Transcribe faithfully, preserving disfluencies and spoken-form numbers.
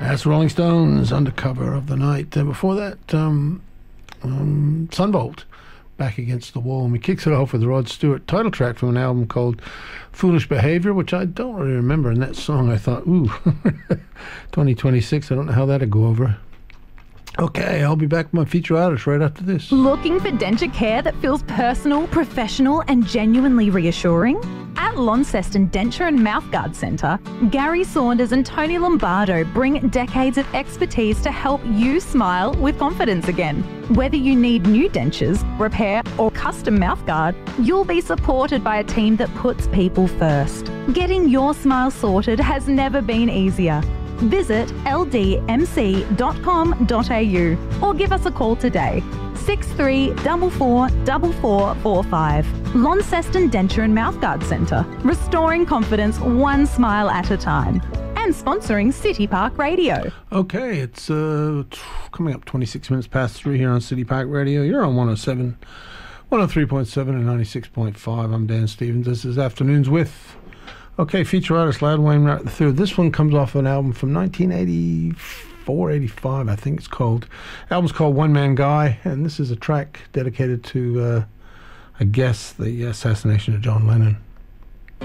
That's Rolling Stones, Undercover of the Night. Uh, before that, um, um, Sunvolt, Back Against the Wall. And we kicks it off with Rod Stewart, title track from an album called Foolish Behavior, which I don't really remember. In that song, I thought, ooh, twenty twenty-six, I don't know how that'd go over. Okay, I'll be back with my feature artist right after this. Looking for denture care that feels personal, professional and genuinely reassuring? At Launceston Denture and Mouthguard Centre, Gary Saunders and Tony Lombardo bring decades of expertise to help you smile with confidence again. Whether you need new dentures, repair or custom mouthguard, you'll be supported by a team that puts people first. Getting your smile sorted has never been easier. Visit l d m c dot com dot a u or give us a call today. six three four four four four four five. Launceston Denture and Mouthguard Centre, restoring confidence one smile at a time. And sponsoring City Park Radio. Okay, it's uh, t- coming up twenty-six minutes past three here on City Park Radio. You're on one oh seven, one oh three point seven and ninety-six point five. I'm Dan Stevens. This is Afternoons with... Okay, feature artist Loud Wayne Wright the third. This one comes off an album from nineteen eighty-four, eighty-five, I think it's called. The album's called One Man Guy, and this is a track dedicated to, uh, I guess, the assassination of John Lennon.